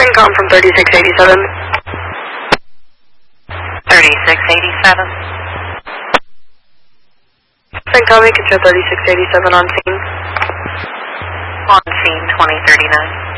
CENTCOM from 3687. 3687. CENTCOM, you can show 3687 on scene. On scene 2039.